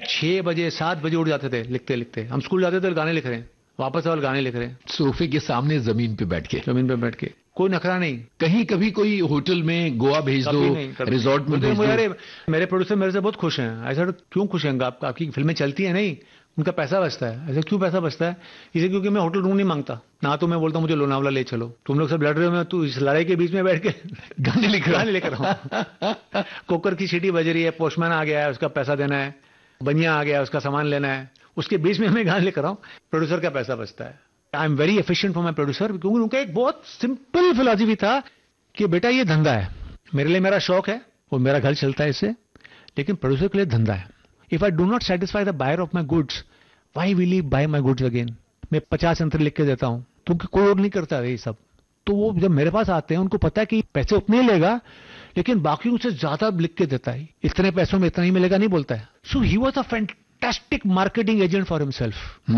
6 बजे 7 बजे उठ जाते थे लिखते लिखते। हम स्कूल जाते थे, गाने लिख रहे हैं, वापस वाले गाने लिख रहे हैं, सोफे के सामने जमीन पे बैठ के कोई नखरा नहीं। कहीं कभी कोई होटल में गोवा भेज दो, रिजॉर्ट में भेज दो। मेरे प्रोड्यूसर मेरे से बहुत खुश हैं। ऐसा क्यों खुश हैं? आपकी फिल्में चलती है नहीं, उनका पैसा बचता है। ऐसा क्यों पैसा बचता है? इसे क्योंकि मैं होटल रूम नहीं मांगता ना, तो मैं बोलता हूँ मुझे लोनावला ले चलो, तुम लोग सब लड़ रहे हो, मैं तू इस लड़ाई के बीच में बैठ के गाने लिख रहा हूँ। कुकर की सीटी बज रही है, पोस्टमैन आ गया है, उसका पैसा देना है, बनिया आ गया, उसका सामान लेना है, उसके बीच में मैं गाने लिख रहा हूँ। प्रोड्यूसर का पैसा बचता है। I am very efficient for my producer, क्योंकि उनका एक बहुत सिंपल फिलॉसफी था कि बेटा ये धंधा है, मेरे लिए मेरा शौक है और मेरा घर चलता है इससे, लेकिन प्रोड्यूसर के लिए धंधा है। If I do not satisfy the buyer of my goods, why will he bye my goods again? मैं 50 यंत्र लिख के देता हूं, क्योंकि कोई और नहीं करता है ये सब। तो वो जब मेरे पास आते हैं, उनको पता है कि पैसे उतने ही लेगा, लेकिन बाकियों से ज्यादा लिख के देता है। इतने पैसों में इतना ही मिलेगा नहीं बोलता है। सो he was a fantastic marketing agent for himself.